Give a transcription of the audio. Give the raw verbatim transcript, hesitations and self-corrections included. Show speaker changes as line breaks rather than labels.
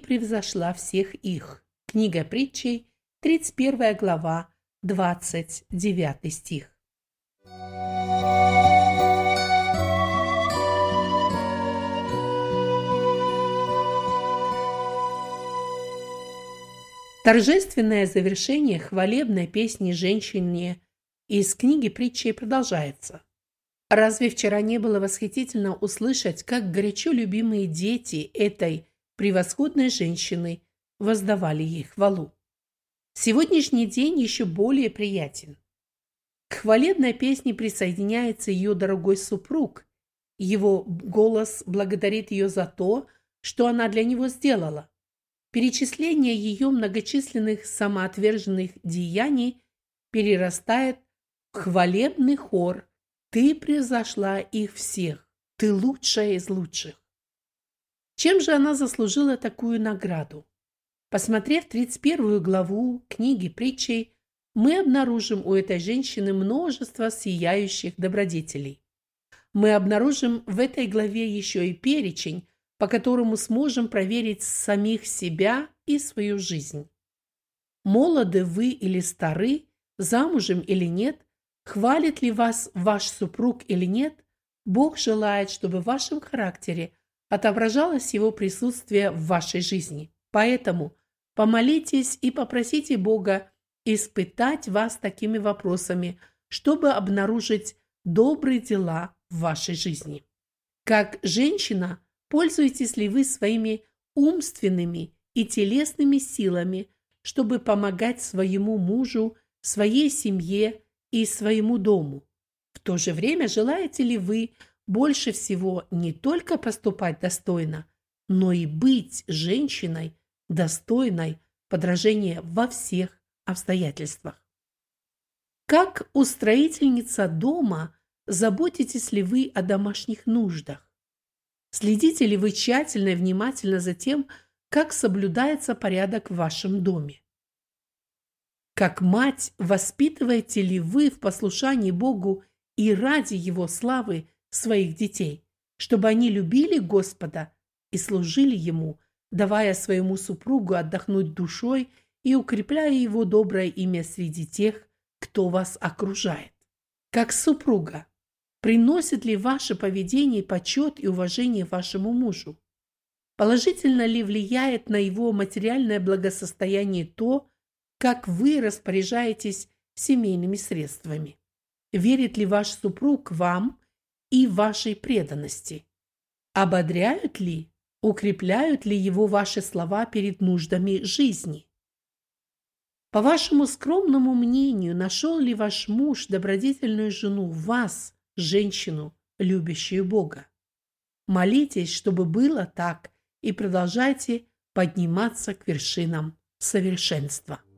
превзошла всех их». Книга Притчей, тридцать первая глава, двадцать девятый стих. Торжественное завершение хвалебной песни женщине из книги Притчей продолжается. Разве вчера не было восхитительно услышать, как горячо любимые дети этой превосходной женщины воздавали ей хвалу? Сегодняшний день еще более приятен. К хвалебной песне присоединяется ее дорогой супруг. Его голос благодарит ее за то, что она для него сделала. Перечисление ее многочисленных самоотверженных деяний перерастает в хвалебный хор: «Ты превзошла их всех, ты лучшая из лучших». Чем же она заслужила такую награду? Посмотрев тридцать первую главу книги Притчей, мы обнаружим у этой женщины множество сияющих добродетелей. Мы обнаружим в этой главе еще и перечень, по которому сможем проверить самих себя и свою жизнь. Молоды вы или стары, замужем или нет, хвалит ли вас ваш супруг или нет, Бог желает, чтобы в вашем характере отображалось Его присутствие в вашей жизни. Поэтому помолитесь и попросите Бога испытать вас такими вопросами, чтобы обнаружить добрые дела в вашей жизни. Как женщина, пользуетесь ли вы своими умственными и телесными силами, чтобы помогать своему мужу, своей семье и своему дому? В то же время желаете ли вы больше всего не только поступать достойно, но и быть женщиной, достойной подражения во всех обстоятельствах? Как устроительница дома заботитесь ли вы о домашних нуждах? Следите ли вы тщательно и внимательно за тем, как соблюдается порядок в вашем доме? Как мать, воспитываете ли вы в послушании Богу и ради Его славы своих детей, чтобы они любили Господа и служили Ему, давая своему супругу отдохнуть душой и укрепляя его доброе имя среди тех, кто вас окружает? Как супруга, приносит ли ваше поведение почет и уважение вашему мужу? Положительно ли влияет на его материальное благосостояние то, как вы распоряжаетесь семейными средствами? Верит ли ваш супруг вам и вашей преданности? Ободряют ли, укрепляют ли его ваши слова перед нуждами жизни? По вашему скромному мнению, нашел ли ваш муж добродетельную жену в вас, женщину, любящую Бога? Молитесь, чтобы было так, и продолжайте подниматься к вершинам совершенства.